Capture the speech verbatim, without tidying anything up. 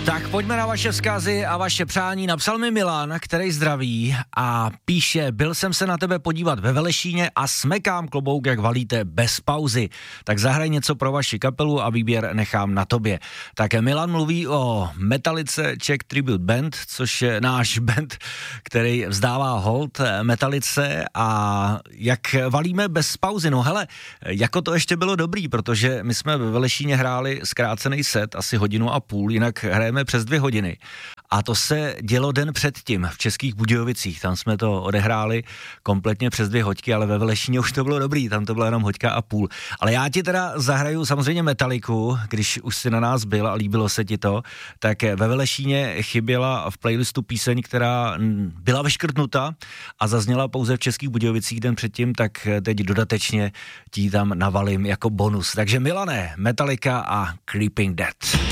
Tak pojďme na vaše vzkazy a vaše přání. Napsal mi Milan, který zdraví a píše: byl jsem se na tebe podívat ve Velešíně a smekám klobouk, jak valíte bez pauzy. Tak zahraj něco pro vaši kapelu a výběr nechám na tobě. Tak Milan mluví o Metalice Czech Tribute Band, což je náš band, který vzdává hold Metalice, a jak valíme bez pauzy. No hele, jako to ještě bylo dobrý, protože my jsme ve Velešíně hráli zkrácený set, asi hodinu a půl, jinak hrajeme přes dvě hodiny. A to se dělo den předtím v Českých Budějovicích. Tam jsme to odehráli kompletně přes dvě hoďky, ale ve Velešíně už to bylo dobrý, tam to byla jenom hoďka a půl. Ale já ti teda zahraju samozřejmě Metaliku, když už si na nás byl a líbilo se ti to, tak ve Velešíně chyběla v playlistu píseň, která byla vyškrtnuta a zazněla pouze v Českých Budějovicích den předtím, tak teď dodatečně ti tam navalím jako bonus. Takže Milané, Metallica a Creeping Dead.